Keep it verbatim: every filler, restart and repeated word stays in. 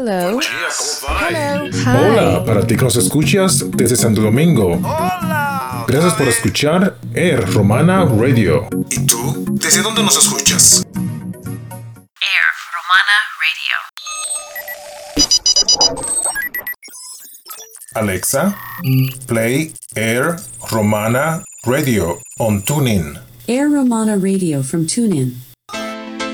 Hello. Hello. Hi. Hola, para ti que nos escuchas desde Santo Domingo. Gracias por escuchar Air Romana Radio. ¿Y tú? ¿Desde dónde nos escuchas? Air Romana Radio. Alexa, play Air Romana Radio on TuneIn. Air Romana Radio from TuneIn.